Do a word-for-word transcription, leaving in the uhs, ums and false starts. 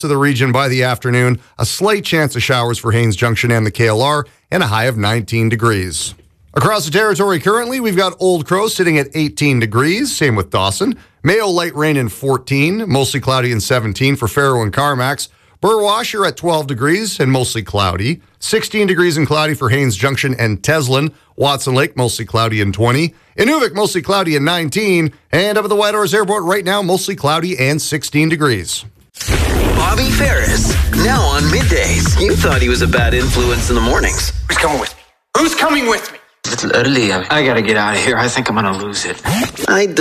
to the region by the afternoon. A slight chance of showers for Haines Junction and the K L R, and a high of nineteen degrees. Across the territory currently, we've got Old Crow sitting at eighteen degrees. Same with Dawson. Mayo, light rain and fourteen. Mostly cloudy and seventeen for Faro and Carmax. Burwash, you're at twelve degrees and mostly cloudy. sixteen degrees and cloudy for Haines Junction and Teslin. Watson Lake, mostly cloudy and twenty. Inuvik, mostly cloudy and nineteen. And up at the Whitehorse Airport right now, mostly cloudy and sixteen degrees. Bobby Ferris, now on middays. You thought he was a bad influence in the mornings. Who's coming with me? Who's coming with me? A little early. I, I gotta get out of here. I think I'm gonna lose it. I